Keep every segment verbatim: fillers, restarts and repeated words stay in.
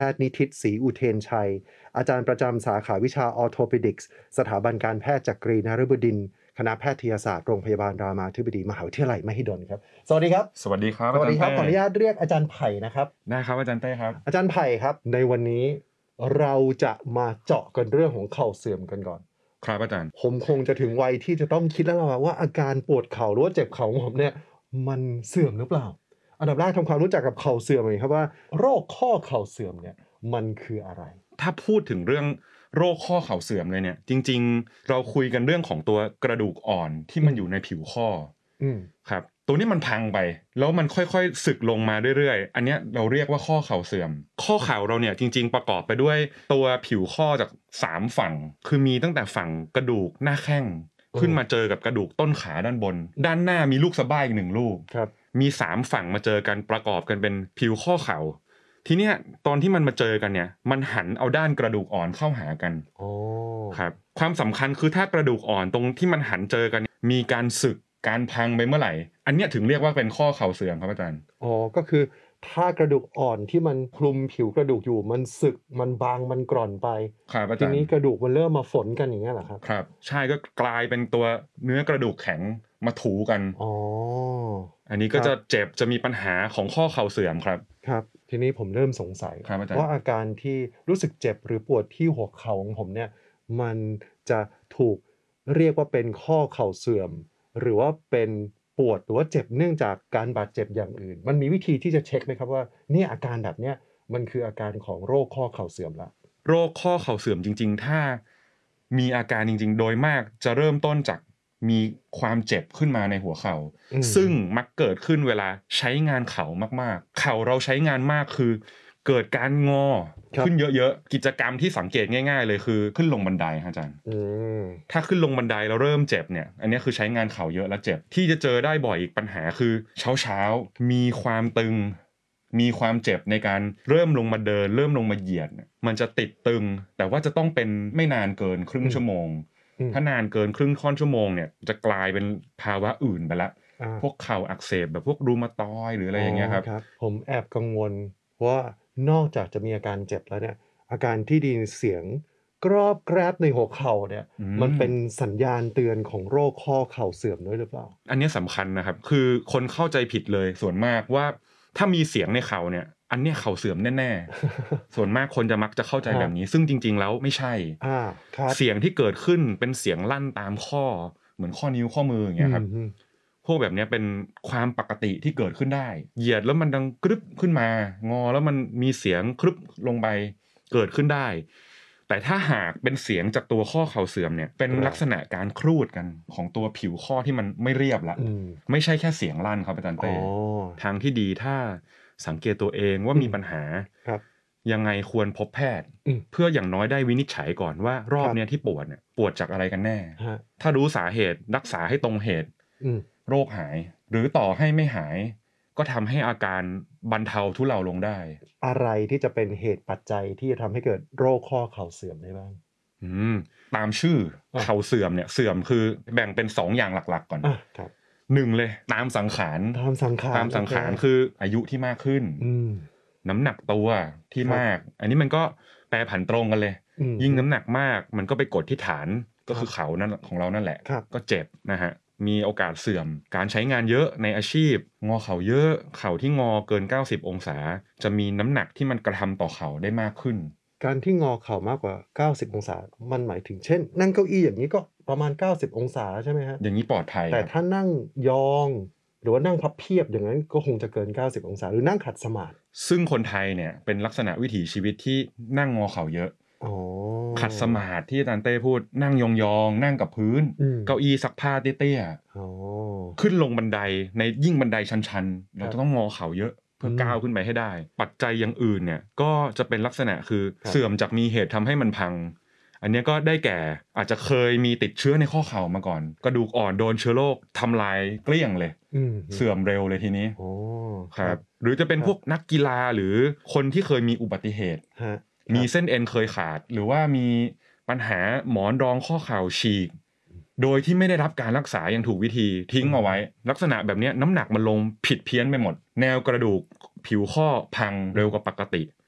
ทย์นิธิศรีอุเทนชัยอาจารย์ประจำสาขาวิชา Orthopedics สถาบันการแพทย์จักรีนฤบดินทร์คณะแพทยศาสตร์โรงพยาบาลรามาธิบดีมหาวิทยาลัยมหิดลครับสวัสดีครับสวัสดีครับสวัสดีครับขออนุญาตเรียกอาจารย์ไผ่นะครับได้ครับอาจารย์เต้ครับอาจารย์ไผ่ครับในวันนี้เราจะมาเจาะกันเรื่องของเข่าเสื่อมกันก่อนครับอาจารย์ผมคงจะถึงวัยที่จะต้องคิดแล้วล่ะว่าอาการปวดเข่าหรือว่าเจ็บเข่าของผมเนี่ยมันเสื่อมหรือเปล่าอันดับแรกทำความรู้จักกับเข่าเสื่อมหน่อยครับว่าโรคข้อเข่าเสื่อมเนี่ยมันคืออะไรถ้าพูดถึงเรื่องโรคข้อเข่าเสื่อมเลยเนี่ยจริงๆเราคุยกันเรื่องของตัวกระดูกอ่อนที่มันอยู่ในผิวข้อครับตัวนี้มันพังไปแล้วมันค่อยๆสึกลงมาเรื่อยๆอันนี้เราเรียกว่าข้อเข่าเสื่อมข้อเข่าเราเนี่ยจริงๆประกอบไปด้วยตัวผิวข้อจากสามฝั่งคือมีตั้งแต่ฝั่งกระดูกหน้าแข้งขึ้นมาเจอกับกระดูกต้นขาด้านบนด้านหน้ามีลูกสะบ้าอีกหนึ่งลูกมีสามฝั่งมาเจอกันประกอบกันเป็นผิวข้อเข่าทีเนี้ยตอนที่มันมาเจอกันเนี่ยมันหันเอาด้านกระดูกอ่อนเข้าหากันอ๋อครับความสำคัญคือถ้ากระดูกอ่อนตรงที่มันหันเจอกันมีการสึกการพังไปเมื่อไหร่อันเนี้ยถึงเรียกว่าเป็นข้อเข่าเสื่อมครับอาจารย์อ๋อก็คือถ้ากระดูกอ่อนที่มันคลุมผิวกระดูกอยู่มันสึกมันบางมันกร่อนไปครับอาจารย์ทีนี้กระดูกมันเริ่มมาฝนกันอย่างเงี้ยเหรอครับครับใช่ก็กลายเป็นตัวเนื้อกระดูกแข็งมาถูกันอ๋ออันนี้ก็จะเจ็บจะมีปัญหาของข้อเข่าเสื่อมครับครับทีนี้ผมเริ่มสงสัยว่าอาการที่รู้สึกเจ็บหรือปวดที่หัวเข่าของผมเนี่ยมันจะถูกเรียกว่าเป็นข้อเข่าเสื่อมหรือว่าเป็นปวดหรือว่าเจ็บเนื่องจากการบาดเจ็บอย่างอื่นมันมีวิธีที่จะเช็คไหมครับว่าเนี่ยอาการแบบเนี้ยมันคืออาการของโรคข้อเข่าเสื่อมละโรคข้อเข่าเสื่อมจริงๆถ้ามีอาการจริงๆโดยมากจะเริ่มต้นจากมีความเจ็บขึ้นมาในหัวเข่าซึ่งมักเกิดขึ้นเวลาใช้งานเข่ามากๆเข่าเราใช้งานมากคือเกิดการงอขึ้นเยอะๆกิจกรรมที่สังเกตง่ายๆเลยคือขึ้นลงบันไดครับอาจารย์ถ้าขึ้นลงบันไดแล้วเริ่มเจ็บเนี่ยอันนี้คือใช้งานเข่าเยอะแล้วเจ็บที่จะเจอได้บ่อยอีกปัญหาคือเช้าๆมีความตึงมีความเจ็บในการเริ่มลงมาเดินเริ่มลงมาเหยียดมันจะติดตึงแต่ว่าจะต้องเป็นไม่นานเกินครึ่งชั่วโมงถ้านานเกินครึ่งค่อนชั่วโมงเนี่ยจะกลายเป็นภาวะอื่นไปละพวกเข่าอักเสบแบบพวกรูมาตอยด์หรืออะไรอย่างเงี้ยครับผมแอบกังวลว่านอกจากจะมีอาการเจ็บแล้วเนี่ยอาการที่ได้ยินเสียงกรอบแกรบในหัวเข่าเนี่ยมันเป็นสัญญาณเตือนของโรคข้อเข่าเสื่อมด้วยหรือเปล่าอันนี้สำคัญนะครับคือคนเข้าใจผิดเลยส่วนมากว่าถ้ามีเสียงในเข่าเนี่ยอันนี้เข่าเสื่อมแน่ๆส่วนมากคนจะมักจะเข้าใจแบบนี้ซึ่งจริงๆแล้วไม่ใช่เสียงที่เกิดขึ้นเป็นเสียงลั่นตามข้อเหมือนข้อนิ้วข้อมืออย่างเงี้ยครับพวกแบบนี้เป็นความปกติที่เกิดขึ้นได้เหยียดแล้วมันดังกรึบขึ้นมางอแล้วมันมีเสียงครึบลงไปเกิดขึ้นได้แต่ถ้าหากเป็นเสียงจากตัวข้อเข่าเสื่อมเนี่ยเป็นลักษณะการครูดกันของตัวผิวข้อที่มันไม่เรียบละไม่ใช่แค่เสียงลั่นครับอาจารย์เต้ทางที่ดีถ้าสังเกตตัวเองว่ามีปัญหายังไงควรพบแพทย์เพื่ออย่างน้อยได้วินิจฉัยก่อนว่ารอบนี้ที่ปวดเนี่ยปวดจากอะไรกันแน่ถ้ารู้สาเหตุรักษาให้ตรงเหตุโรคหายหรือต่อให้ไม่หายก็ทำให้อาการบรรเทาทุเลาลงได้อะไรที่จะเป็นเหตุปัจจัยที่จะทำให้เกิดโรคข้อเข่าเสื่อมได้บ้างอืมตามชื่อเข่าเสื่อมเนี่ยเสื่อมคือแบ่งเป็นสองอย่างหลักๆก่อนครับหนึ่งเลยตามสังขารตามสังขารตามสังขารคืออายุที่มากขึ้นน้ำหนักตัวที่มากอันนี้มันก็แปรผันตรงกันเลยยิ่งน้ำหนักมากมันก็ไปกดที่ฐานก็คือเข่านั่นของเรานั่นแหละก็เจ็บนะฮะมีโอกาสเสื่อมการใช้งานเยอะในอาชีพงอเข่าเยอะเข่าที่งอเกินเก้าสิบองศาจะมีน้ำหนักที่มันกระทำต่อเข่าได้มากขึ้นการที่งอเข่ามากกว่าเก้าสิบองศามันหมายถึงเช่นนั่งเก้าอี้อย่างนี้ก็ประมาณเก้าสิบองศาใช่ไหมฮะอย่างนี้ปลอดภัยแต่ถ้านั่งยองหรือว่านั่งพับเพียบอย่างนั้นก็คงจะเกินเก้าสิบองศาหรือนั่งขัดสมาธิซึ่งคนไทยเนี่ยเป็นลักษณะวิถีชีวิตที่นั่งงอเข่าเยอะขัดสมาธิที่อาจารย์เต้พูดนั่งยองๆนั่งกับพื้นเก้าอี้ซักผ้าเตี้ยๆขึ้นลงบันไดในยิ่งบันไดชันๆเราต้องงอเข่าเยอะเพื่อก้าวขึ้นไปให้ได้ปัจจัยอย่างอื่นเนี่ยก็จะเป็นลักษณะคือเสื่อมจากมีเหตุทำให้มันพังอันนี้ก็ได้แก่อาจจะเคยมีติดเชื้อในข้อเข่ามาก่อนกระดูกอ่อนโดนเชื้อโรคทำลายเกลี้ยงเลยเสื่อมเร็วเลยทีนี้ครับหรือจะเป็นพวกนักกีฬาหรือคนที่เคยมีอุบัติเหตุมีเส้นเอ็นเคยขาดหรือว่ามีปัญหาหมอนรองข้อเข่าฉีกโดยที่ไม่ได้รับการรักษาอย่างถูกวิธีทิ้งเอาไว้ลักษณะแบบนี้น้ำหนักมันลงผิดเพี้ยนไปหมดแนวกระดูกผิวข้อพังเร็วกว่าปกติ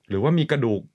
หรือว่ามีกระดูก